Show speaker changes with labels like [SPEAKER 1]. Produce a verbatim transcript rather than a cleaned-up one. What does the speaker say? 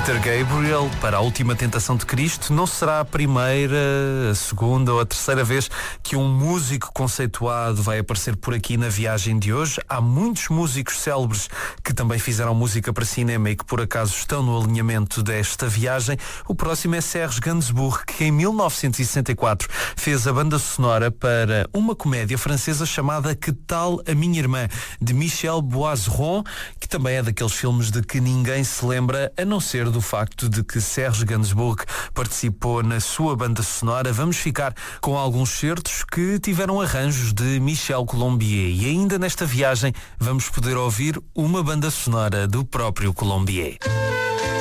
[SPEAKER 1] Peter Gabriel para a Última Tentação de Cristo. Não será a primeira, a segunda ou a terceira vez que um músico conceituado vai aparecer por aqui na viagem de hoje. Há muitos músicos célebres que também fizeram música para cinema e que por acaso estão no alinhamento desta viagem. O próximo é Serge Gainsbourg, que em mil novecentos e sessenta e quatro fez a banda sonora para uma comédia francesa chamada Que Tal a Minha Irmã, de Michel Boiseron, que também é daqueles filmes de que ninguém se lembra, a não ser do facto de que Serge Gainsbourg participou na sua banda sonora. Vamos ficar com alguns certos que tiveram arranjos de Michel Colombier e ainda nesta viagem vamos poder ouvir uma banda sonora do próprio Colombier.